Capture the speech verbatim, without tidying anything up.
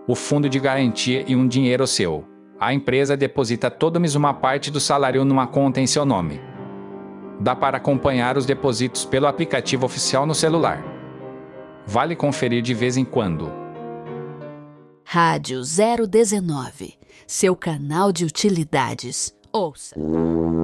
o fundo de garantia e um dinheiro seu. A empresa deposita todo mês uma parte do salário numa conta em seu nome. Dá para acompanhar os depósitos pelo aplicativo oficial no celular. Vale conferir de vez em quando. Rádio zero dezenove, seu canal de utilidades. Ouça.